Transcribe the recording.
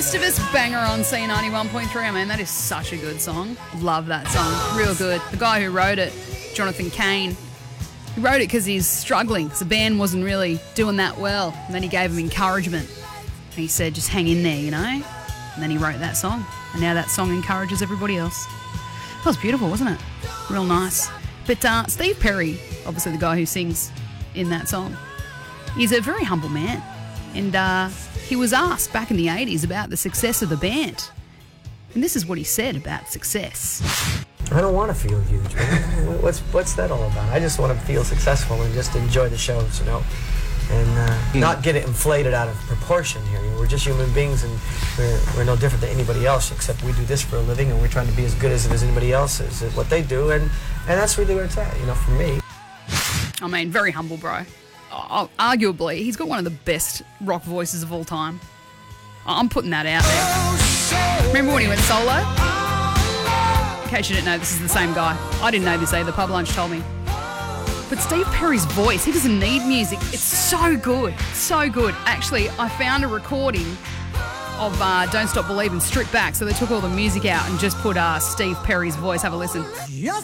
Festivus banger on C91.3. I mean, that is such a good song. Love that song. Real good. The guy who wrote it, Jonathan Cain, he wrote it because he's struggling because the band wasn't really doing that well. And then he gave him encouragement. And he said, just hang in there, you know? And then he wrote that song. And now that song encourages everybody else. That was beautiful, wasn't it? Real nice. But Steve Perry, obviously the guy who sings in that song, he's a very humble man. And he was asked back in the 80s about the success of the band. And this is what he said about success. I don't want to feel huge, man. What's that all about? I just want to feel successful and just enjoy the shows, you know, and not get it inflated out of proportion here. You know, we're just human beings, and we're no different than anybody else, except we do this for a living, and we're trying to be as good as anybody else is at what they do, and that's really where it's at, you know, for me. I mean, very humble, bro. Arguably, he's got one of the best rock voices of all time. I'm putting that out there. Remember when he went solo? In case you didn't know, this is the same guy. I didn't know this either. Pub Lunch told me. But Steve Perry's voice, he doesn't need music. It's so good. So good. Actually, I found a recording of Don't Stop Believin' stripped back. So they took all the music out and just put Steve Perry's voice. Have a listen.